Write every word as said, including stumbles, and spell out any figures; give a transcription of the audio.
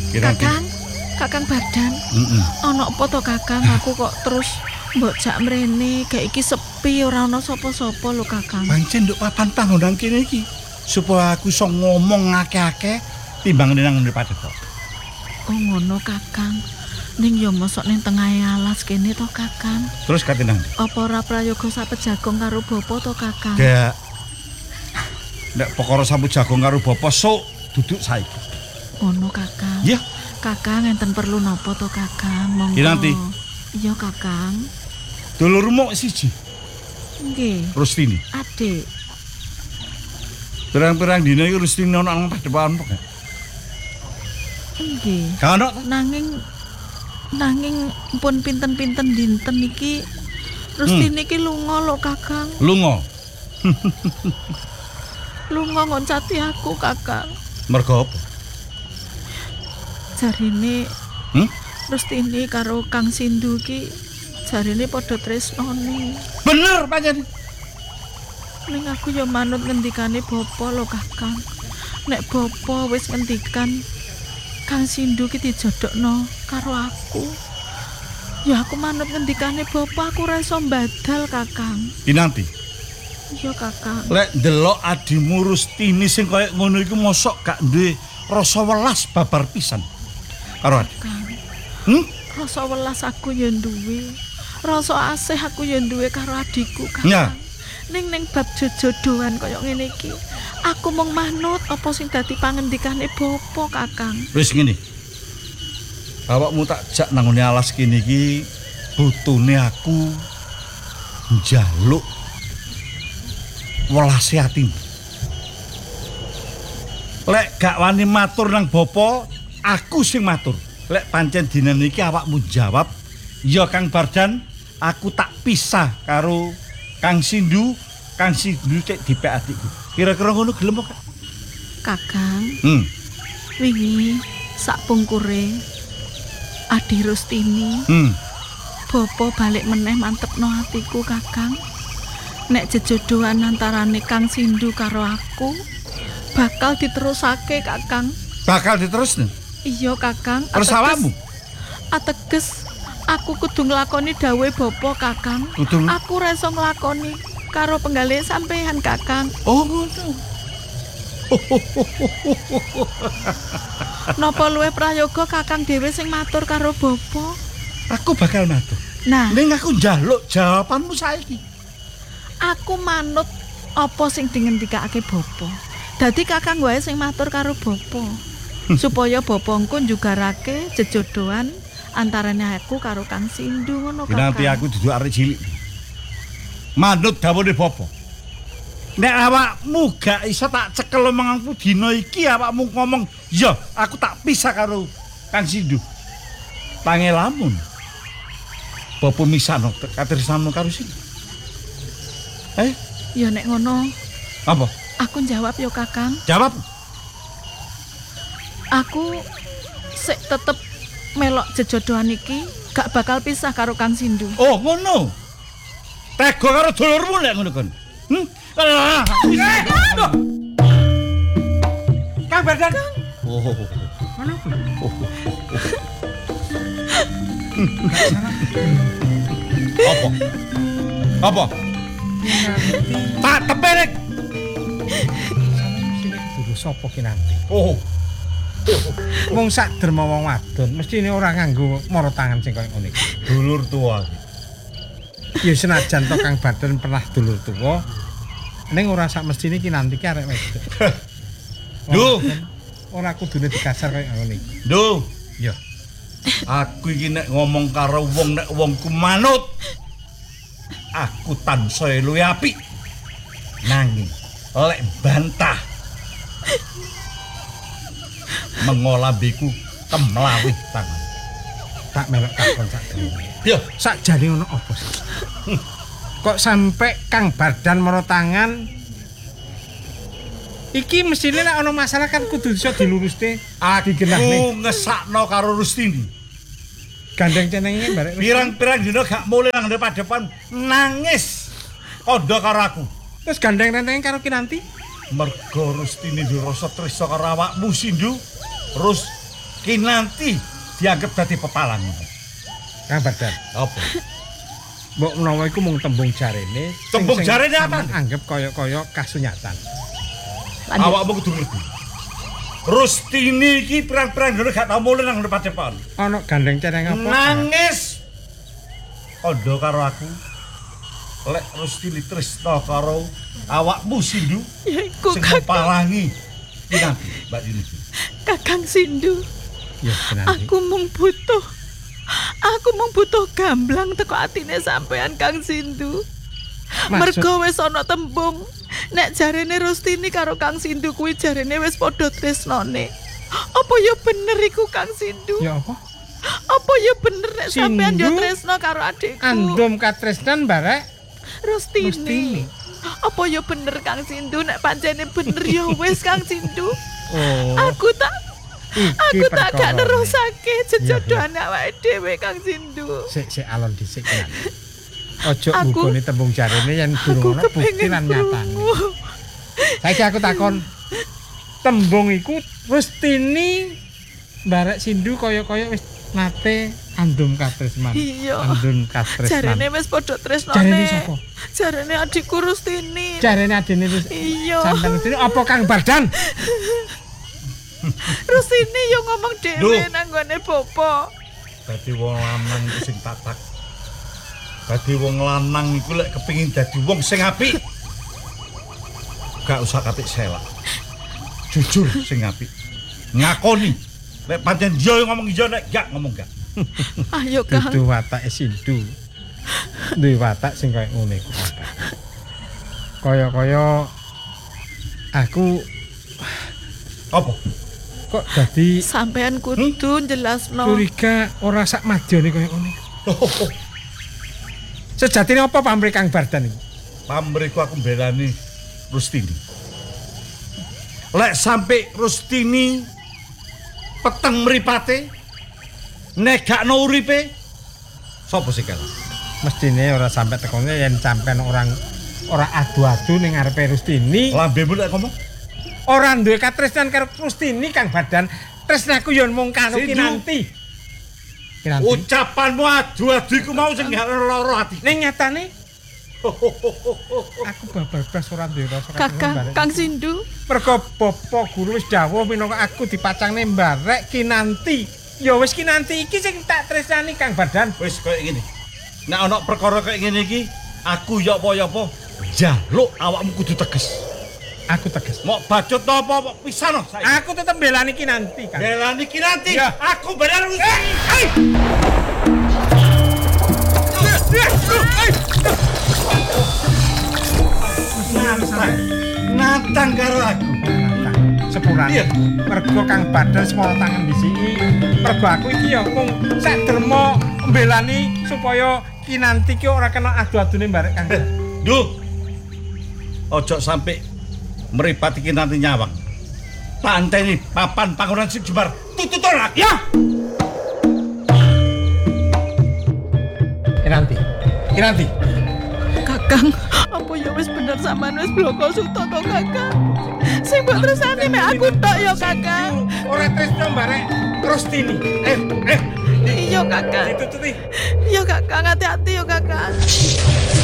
Kakang, Kakang Bardan. Heeh. Ana apa to Kakang? Aku kok terus mbok jak mrene, gak iki sepi ora ana sapa-sapa lho Kakang. Pancen nduk papan panggonan kene iki supaya aku iso ngomong akeh-akeh timbang nang ngene padepokan. Oh ngono Kakang. Ning yo mosok ning tengahe alas kene to Kakang. Terus kate nang. Apa ora prayoga sape jagong karo bapa to Kakang? Dak. Nek perkara sapu jagung karo bapa sok duduk saiki. Ngono Kakang. Iya. Kakang enten perlu napa to Kakang? Monggo. Ki nanti. Iya Kakang. Dulurmu siji, Nggih. Rustini. Adik. Pirang-pirang dina iki Rustini ana nang padepokan kok. Nggih. Gak ono. Nanging nanging pun pinten-pinten dinten iki Rustini iki lunga lho Kakang. Lunga. Lunga ngoncati aku Kakang. Mergo apa? Jarine Hmm? Rustini karo Kang Sindu ki jarine padha tresnani. Bener pancen. Ning aku ya manut ngendikane bapa lho Kakang. Nek bapa wis ngendikan Kang Sindu ki dijodhokno karo aku. Ya aku manut ngendikane bapa, aku ora iso mbadal Kakang. Ki nanti. Iya Kakang. Lek ndelok adimu Rustini sing kaya ngono iku mosok gak duwe rasa welas babar pisan karo adik. Kakang. Hmm? Rasa welas aku ya duwe. Rasa asih aku ya duwe karo adikku Kakang. Ya. Ning ning bab jojodohan kaya ngene iki, aku mung manut apa sing dadi pangendikane bapa Kakang. Wis ngene. Awakmu tak jak nang ngene alas kene iki butune aku njaluk welase atimu. Lek gak wani matur nang bapa, aku sing matur. Lek pancen dina niki awakmu jawab, "Ya Kang Bardan, aku tak pisah karo Kang Sindu, Kang Sindu cek dipek adikku." Kira-kira ngono gelem kok? Kakang, Hmm. wingi sak pungkure Adi Rustini, Hmm. bapa balik meneh mantepno atiku Kakang. Nek jejodohan antarane Kang Sindu karo aku bakal diterusake Kakang. Bakal diterusne. Iya Kakang. Terus awakmu? Ateges aku kudu nglakoni dawuhe bapa Kakang. Kudu. Aku ora iso nglakoni karo penggalih sampehan Kakang. Oh ngono. Napa luwih prayoga Kakang dhewe sing matur karo bapa? Aku bakal matur. Nah, Ning aku njaluk jawabanmu saiki. aku manut apa sing dingendikake bapa. Dadi Kakang wae sing matur karo bapa. Supaya bapa engko njugarake jejodohan antarane aku karo Kang Sindu ngono Kakang. Nanti aku duduk arek cilik. Manut dawuhe bapa. Nek awakmu gak iso tak cekel omonganku dina iki awakmu ngomong, "Ya, aku tak pisah karo Kang Sindu." Pangelamun. Bapa misano katresnanmu karo sing. Eh, Ya nek ngono, apa? aku jawab ya Kakang. Jawab. Aku sik tetep melok jejodohan iki gak bakal pisah karo Kang Sindu. Oh, ngono. Tega karo dulurmu lek ngono kon. Hm? Kang Bardan. Oh. Mana? Apa? Apa? Tak tepelek. Dudu sapa ki nanti? Oh. Wong sak derma wong wadon mestine ora nganggo mara tangan sing kaya ngene iki. Dulur tua. Ya senajan to Kang Bardan pernah dulur tuwa, ning ora sak mestine ki nanti ki arek wedok. Duh. Ora kudune dikasar kaya ngene iki. Duh. Ya. Aku iki nek ngomong karo wong nek wongku manut. Aku tansaya luwih apik. Nanging lek bantah mengolambiku temlawih tangan. Tak melok takon sak dene. Yo, Sakjane ono apa sih? Kok sampai Kang Bardan mara tangan? Iki mestine nek ana masalah kan kudu iso dilurusne, digenahne. aku ngesakno karo Rustini. Gandeng cenenge barek. Pirang-pirang dina gak mulih nang depan nangis. Kondo karo aku. Terus gandeng rentenge karo Kinanti? Mergo Rustini dirasa tresna karo awakmu Sindu. Terus Kinanti dianggep dadi pepalang. Kang Badan. Apa? Mbok menawa iku mung tembung jarene. sing- Tembung sing jarene sampean apa? anggap kaya-kaya kasunyatan. Lanjut. Awakmu kudu ngerti. Rustini iki pirang-pirang dene gak tau mulih nang Pacepan. Ana gandeng cereng apa? Nangis. Kondo karo aku. Lek Rustini tresna karo awakmu Sindu Ya iku sing Kakang, mepalangi. Kinanti, Mbak Yuni. Kakang Sindu. Ya Kinanti. Aku mung butuh. Aku mung butuh gamblang teko atine sampean Kang Sindu. Maksud- Mergo wis ana tembung nek jarene Rustini karo Kang Sindu kuwi jarene wis padha tresnane. Apa ya bener iku Kang Sindu? Ya apa? Apa ya bener nek sampean yo Sindu? tresno karo adikku? Andum katresnan barek Rustini. Rustini. Apa ya bener Kang Sindu nek pancene bener ya wis Kang Sindu. Oh. Aku tak Iki aku tak gak perkarane. nerusake Iya, jejodohan awake dhewe Kang Sindu. Sik sik alon dhisik Kinanti. Ojo Aku- ngugoni tembung jarene yen Aku durung ana bukti kepengin lan nyatane. krungu. Saiki aku takon tembung iku Rustini barek Sindu kaya-kaya wis nate andum katresnan. Iya. Andum katresnan. Jarene wis padha tresnane. Jarene sapa? Jarene adikku Rustini. Jarene adene wis Iya. sampeyan Rustini apa Kang Badan? Rustini yo ngomong dhewe Duh. nang gone Bopo. Dadi wong lanang iku sing tatak. Dadi wong lanang iku lek kepengin dadi wong sing apik. Gak usah katik selak. Jujur sing apik. Ngakoni. Lek pancen yo ngomong iya nek gak ngomong gak. Ayo Kang. Dudu watake Sindu. Duwe watak sing kaya ngene iku. Kaya-kaya aku Apa? kok dadi Sampean kudu jelasno. curiga ora sak madyane kaya ngene. Sejatine apa pamrih Kang Badan iki? Pamriku aku mbelani Rustini. Lek sampai Rustini peteng mripate nek gak no uripe sapa sing kalah? Mestine ora sampe tekone yen sampean orang ora adu-adu ning ngarepe Rustini, Lambemu lek ngomong ora duwe katresnan karo Rustini Kang Badan. Tresnaku yo mung karo Sindu. Kinanti. Kinanti. ucapanmu adu-adu iku mau sing gak loro ati. Ning nyatane aku bablas ora duwe rasa Kakang barek. Kang Sindu. Mergo Bapak Guru wis dawuh minangka aku dipacangne mbarek Kinanti. Ya wis Kinanti iki sing tak tresnani Kang Badan. Wis koyo ngene. Nek ana perkara koyo ngene iki, aku ya apa-apa njaluk awakmu kudu tegas. Aku tegas. Mok bacot to apa pisan no saiki. Aku tetep belani Kinanti Kang. Belani ki nanti. Ya. Aku belar Rustini. Natang. Natang karo aku. Sepurane. Iya. Mergo Kang Badan semara tangan disiki. Mergo aku iki ya mung sak derma mbelani supaya Kinanti ki ora kena adu-adune barek Kang. Duh. Ojo sampai meripati ki nanti nyawang. Panteni papan panguran sing jembar. Tutut ora. Ya. Kinanti. Kinanti. Kakang, apa ya wis bener sampean wis bloko suto to Kakang? Sing mbok tresnani mek aku tok ya Kakang. Ora tresno barek Rustini. Eh, eh, Iya Kakang. ditututi. Ya Kakang, hati-hati ya Kakang.